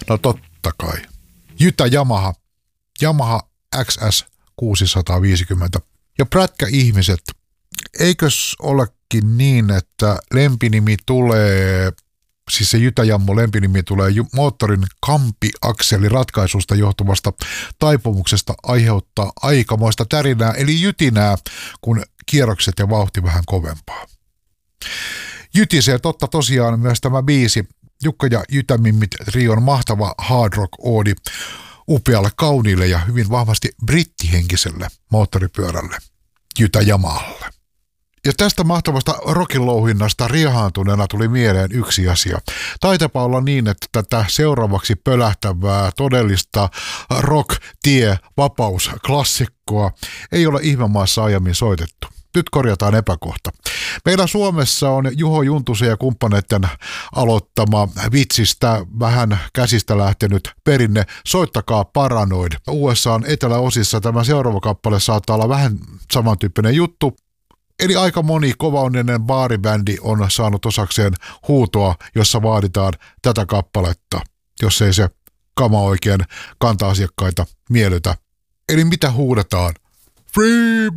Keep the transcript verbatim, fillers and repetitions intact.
No totta kai. Jytä Yamaha. Yamaha X S kuusisataaviisikymmentä. Ja prätkäihmiset, eikös olekin niin, että lempinimi tulee, siis se Jytä Jammo lempinimi tulee moottorin kampiakseliratkaisusta johtuvasta taipumuksesta aiheuttaa aikamoista tärinää, eli jytinää, kun kierrokset ja vauhti vähän kovempaa. Jytisee totta tosiaan myös tämä biisi, Jukka ja Jytämimmit trion mahtava hard rock oodi upealle, kauniille ja hyvin vahvasti brittihenkiselle moottoripyörälle, Jytä Yamahalle. Ja tästä mahtavasta rockin-louhinnasta riehaantuneena tuli mieleen yksi asia. Taitapa olla niin, että tätä seuraavaksi pölähtävää todellista rock-tie-vapaus-klassikkoa ei ole ihmemaassa aiemmin soitettu. Nyt korjataan epäkohta. Meillä Suomessa on Juho Juntusen ja kumppaneiden aloittama vitsistä vähän käsistä lähtenyt perinne Soittakaa Paranoid. U S A:n eteläosissa tämä seuraava kappale saattaa olla vähän samantyyppinen juttu. Eli aika moni kovaonninen baaribändi on saanut osakseen huutoa, jossa vaaditaan tätä kappaletta, jos ei se kama oikein kanta-asiakkaita miellytä. Eli mitä huudetaan? Free